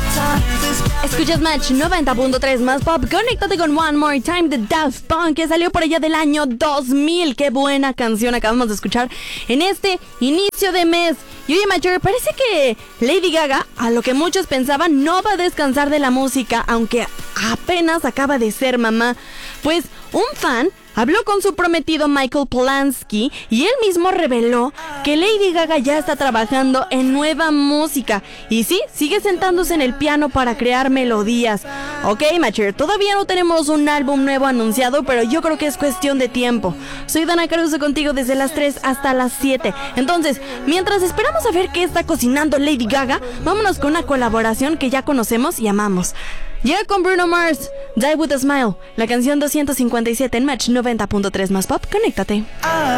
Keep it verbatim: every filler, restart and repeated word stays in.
Escuchas Match noventa punto tres más pop. Conéctate con One More Time de Daft Punk, que salió por allá del año dos mil. Qué buena canción acabamos de escuchar en este inicio de mes. Y oye, Macher, parece que Lady Gaga, a lo que muchos pensaban, no va a descansar de la música, aunque apenas acaba de ser mamá. Pues un fan habló con su prometido Michael Polanski y él mismo reveló que Lady Gaga ya está trabajando en nueva música. Y sí, sigue sentándose en el piano para crear melodías. Ok, Macher, todavía no tenemos un álbum nuevo anunciado, pero yo creo que es cuestión de tiempo. Soy Dana Caruso contigo desde las tres hasta las siete. Entonces, mientras esperamos a ver qué está cocinando Lady Gaga, vámonos con una colaboración que ya conocemos y amamos. Llega con Bruno Mars, Die With A Smile, la canción doscientos cincuenta y siete en Match noventa punto tres más pop. Conéctate.